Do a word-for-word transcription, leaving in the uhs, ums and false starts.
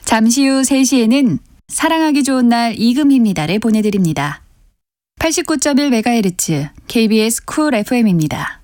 잠시 후 세 시에는 사랑하기 좋은 날 이금희입니다를 보내드립니다. 팔십구 점 일 메가헤르츠 케이비에스 쿨 에프엠입니다.